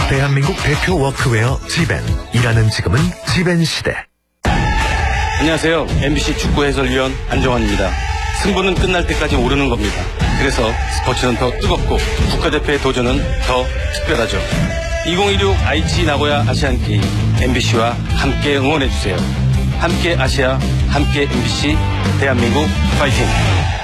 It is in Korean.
대한민국 대표 워크웨어 지벤. 일하는 지금은 지벤 시대. 안녕하세요. MBC 축구 해설위원 안정환입니다. 승부는 끝날 때까지 오르는 겁니다. 그래서 스포츠는 더 뜨겁고 국가대표의 도전은 더 특별하죠. 2016 aichi 나고야 아시안게임 MBC와 함께 응원해주세요. 함께 아시아, 함께 MBC, 대한민국 파이팅!